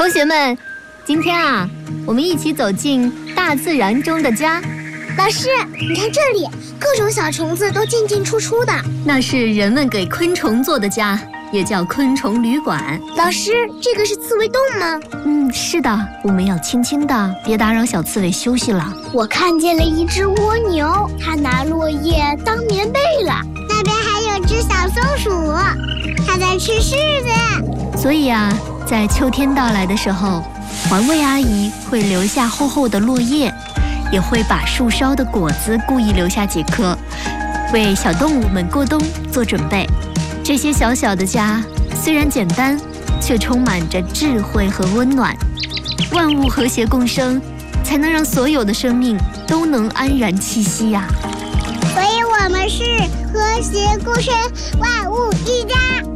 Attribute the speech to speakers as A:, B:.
A: 同学们，今天啊，我们一起走进大自然中的家。
B: 老师，你看这里，各种小虫子都进进出出的。
A: 那是人们给昆虫做的家，也叫昆虫旅馆。
B: 老师，这个是刺猬洞吗？
A: 是的，我们要轻轻的，别打扰小刺猬休息了。
B: 我看见了一只蜗牛，它拿落叶当棉被了。那边还有只小松鼠，它在吃柿子。
A: 所以啊，在秋天到来的时候，环卫阿姨会留下厚厚的落叶，也会把树梢的果子故意留下几颗，为小动物们过冬做准备。这些小小的家虽然简单，却充满着智慧和温暖。万物和谐共生，才能让所有的生命都能安然栖息呀。
B: 所以我们是和谐共生，万物一家。